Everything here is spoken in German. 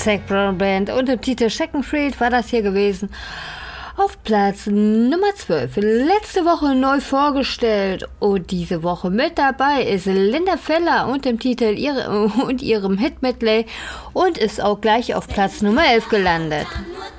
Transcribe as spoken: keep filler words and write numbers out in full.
Zac Brown Band und im Titel Shackenfried war das hier gewesen. Auf Platz Nummer zwölf. Letzte Woche neu vorgestellt und diese Woche mit dabei ist Linda Feller und dem Titel ihre, und ihrem Hit-Medley und ist auch gleich auf Platz Nummer elf gelandet.